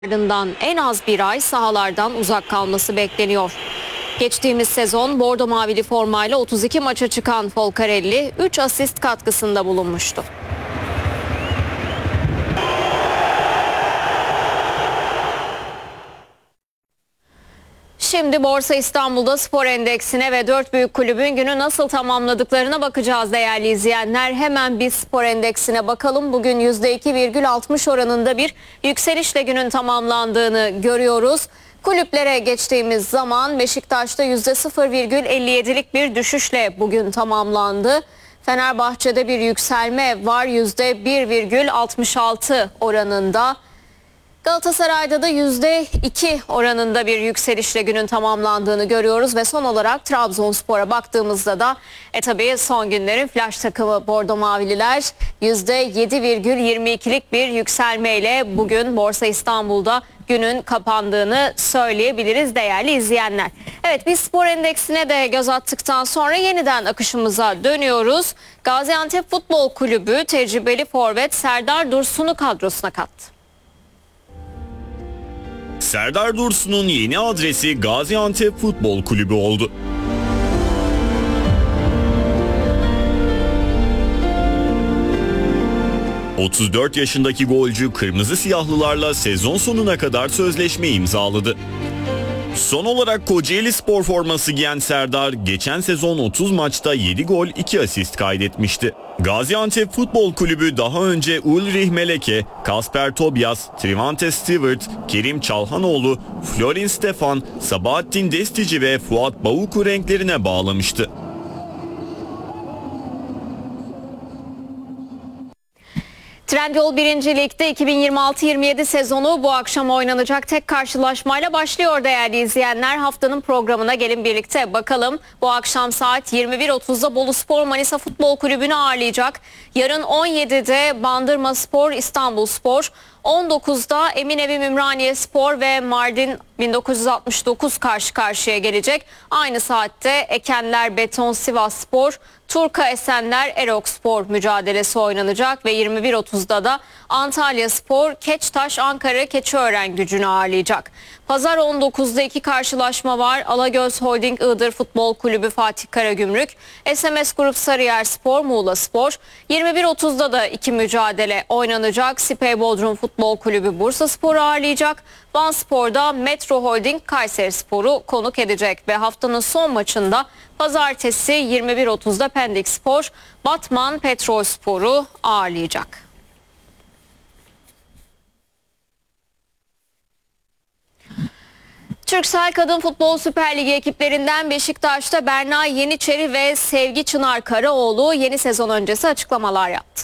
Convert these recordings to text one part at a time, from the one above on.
Ardından en az bir ay sahalardan uzak kalması bekleniyor. Geçtiğimiz sezon bordo mavili formayla 32 maça çıkan Folcarelli 3 asist katkısında bulunmuştu. Şimdi Borsa İstanbul'da spor endeksine ve 4 büyük kulübün günü nasıl tamamladıklarına bakacağız değerli izleyenler. Hemen bir spor endeksine bakalım. Bugün %2,60 oranında bir yükselişle günün tamamlandığını görüyoruz. Kulüplere geçtiğimiz zaman Beşiktaş'ta %0,57'lik bir düşüşle bugün tamamlandı. Fenerbahçe'de bir yükselme var %1,66 oranında. Galatasaray'da da %2 oranında bir yükselişle günün tamamlandığını görüyoruz ve son olarak Trabzonspor'a baktığımızda da tabii son günlerin flash takımı Bordo Mavililer %7,22'lik bir yükselmeyle bugün Borsa İstanbul'da günün kapandığını söyleyebiliriz değerli izleyenler. Evet, biz spor endeksine de göz attıktan sonra yeniden akışımıza dönüyoruz. Gaziantep Futbol Kulübü tecrübeli forvet Serdar Dursun'u kadrosuna kattı. Serdar Dursun'un yeni adresi Gaziantep Futbol Kulübü oldu. ...34 yaşındaki golcü Kırmızı Siyahlılarla sezon sonuna kadar sözleşme imzaladı. Son olarak Kocaeli Spor forması giyen Serdar geçen sezon 30 maçta 7 gol 2 asist kaydetmişti. Gaziantep Futbol Kulübü daha önce Ulrich Meleke, Kasper Tobias, Trivante Stewart, Kerim Çalhanoğlu, Florin Stefan, Sabahattin Destici ve Fuat Bavuku renklerine bağlamıştı. Trendyol 1. Lig'de 2026-27 sezonu bu akşam oynanacak tek karşılaşmayla başlıyor değerli izleyenler. Haftanın programına gelin birlikte bakalım. Bu akşam saat 21.30'da Boluspor Manisa Futbol Kulübü'nü ağırlayacak. Yarın 17'de Bandırmaspor İstanbulspor, 19'da Eminönü Ümraniyespor ve Mardin 1969 karşı karşıya gelecek. Aynı saatte Ekenler Beton Sivasspor, Turka Esenler Erokspor mücadelesi oynanacak ve 21.30'da da Antalyaspor Keçtaş Ankara Keçiören Gücü'nü ağırlayacak. Pazar 19'da iki karşılaşma var. Alagöz Holding Iğdır Futbol Kulübü Fatih Karagümrük, SMS Grup Sarıyerspor Muğlaspor. 21.30'da da iki mücadele oynanacak. Sipey Bodrum Futbol Kulübü Bursaspor'u ağırlayacak. Vanspor'da Metro Holding Kayserispor'u konuk edecek ve haftanın son maçında pazartesi 21.30'da Pendikspor Batman Petrolspor'u ağırlayacak. Türksel Kadın Futbol Süper Ligi ekiplerinden Beşiktaş'ta Berna Yeniçeri ve Sevgi Çınar Karaoğlu yeni sezon öncesi açıklamalar yaptı.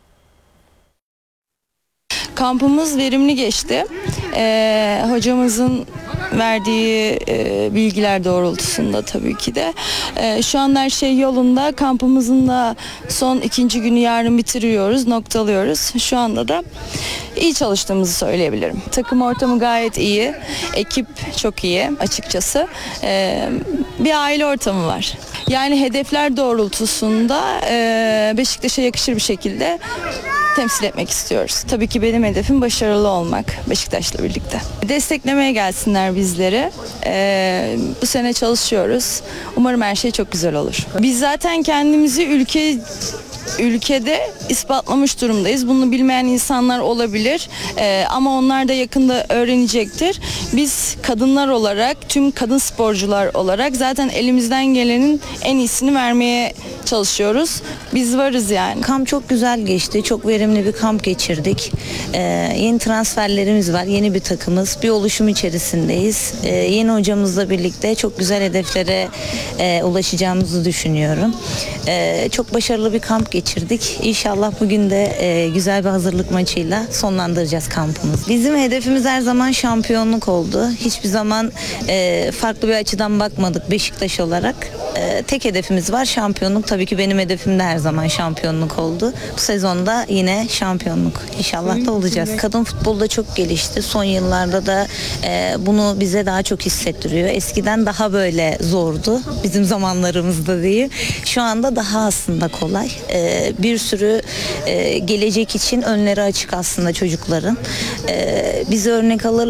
Kampımız verimli geçti. Hocamızın verdiği bilgiler doğrultusunda tabii ki de. Şu an her şey yolunda. Kampımızın da son 2. günü yarın bitiriyoruz, noktalıyoruz. Şu anda da iyi çalıştığımızı söyleyebilirim. Takım ortamı gayet iyi. Ekip çok iyi açıkçası. Bir aile ortamı var. Yani hedefler doğrultusunda Beşiktaş'a yakışır bir şekilde temsil etmek istiyoruz. Tabii ki benim hedefim başarılı olmak Beşiktaş'la birlikte. Desteklemeye gelsinler bizleri. Bu sene çalışıyoruz. Umarım her şey çok güzel olur. Biz zaten kendimizi ülkede ispatlamış durumdayız. Bunu bilmeyen insanlar olabilir ama onlar da yakında öğrenecektir. Biz kadınlar olarak, tüm kadın sporcular olarak zaten elimizden gelenin en iyisini vermeye çalışıyoruz. Biz varız yani. Kamp çok güzel geçti. Çok verimli bir kamp geçirdik. Yeni transferlerimiz var. Yeni bir takımız. Bir oluşum içerisindeyiz. Yeni hocamızla birlikte çok güzel hedeflere ulaşacağımızı düşünüyorum. Çok başarılı bir kamp geçirdik. İnşallah bugün de güzel bir hazırlık maçıyla sonlandıracağız kampımızı. Bizim hedefimiz her zaman şampiyonluk oldu. Hiçbir zaman farklı bir açıdan bakmadık Beşiktaş olarak. Tek hedefimiz var, şampiyonluk. Tabii ki benim hedefim de her zaman şampiyonluk oldu. Bu sezonda yine şampiyonluk. İnşallah da olacağız. Kadın futbolu da çok gelişti. Son yıllarda da bunu bize daha çok hissettiriyor. Eskiden daha böyle zordu. Bizim zamanlarımızda değil. Şu anda daha aslında kolay. Bir sürü gelecek için önleri açık aslında çocukların. Bizi örnek alır